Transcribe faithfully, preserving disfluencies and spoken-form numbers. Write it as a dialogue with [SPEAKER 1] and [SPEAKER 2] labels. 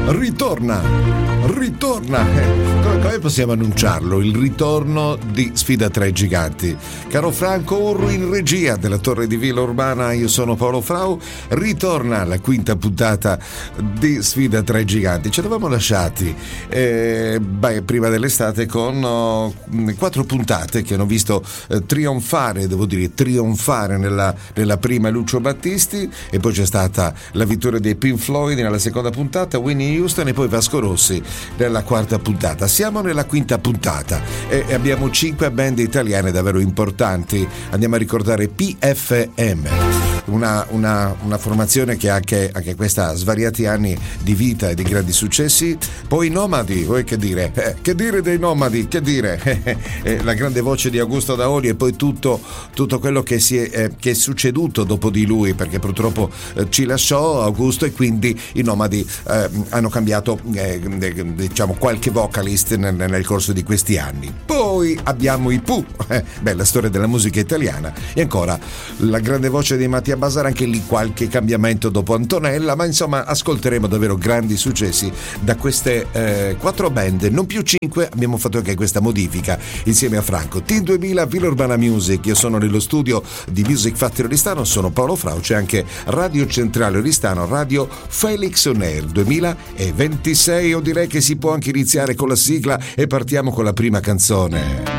[SPEAKER 1] ritorna, ritorna. Come, come possiamo annunciarlo? Il ritorno di Sfida tra i Giganti. Caro Franco Urru in regia della Torre di Villa Urbana, io sono Paolo Frau. Ritorna la quinta puntata di Sfida tra i Giganti. Ci eravamo lasciati eh, beh, prima dell'estate con oh, quattro puntate che hanno visto eh, trionfare, devo dire trionfare nella, nella prima Lucio Battisti, e poi c'è stata la vittoria dei Pink Floyd nella seconda puntata, Whitney Houston e poi Vasco Rossi nella quarta puntata. Siamo nella quinta puntata e abbiamo cinque band italiane davvero importanti. Andiamo a ricordare P F M, una, una, una formazione che ha anche, anche questa svariati anni di vita e di grandi successi. Poi i Nomadi, voi che dire? Eh, che dire dei Nomadi? Che dire? Eh, la grande voce di Augusto Daoli e poi tutto, tutto quello che, si è, eh, che è succeduto dopo di lui, perché purtroppo eh, ci lasciò Augusto e quindi i Nomadi eh, hanno cambiato eh, diciamo qualche vocalist nel, nel corso di questi anni. Poi abbiamo i Pooh, eh, beh, la storia della musica italiana, e ancora la grande voce di Mattia Bazar, anche lì qualche cambiamento dopo Antonella, ma insomma ascolteremo davvero grandi successi da queste eh, quattro band, non più cinque. Abbiamo fatto anche questa modifica insieme a Franco. Team duemila Villa Urbana Music, io sono nello studio di Music Factory Oristano, sono Paolo Frau, c'è anche Radio Centrale Oristano, Radio Felix On Air duemilaventisei. Io direi che si può anche iniziare con la sigla e partiamo con la prima canzone.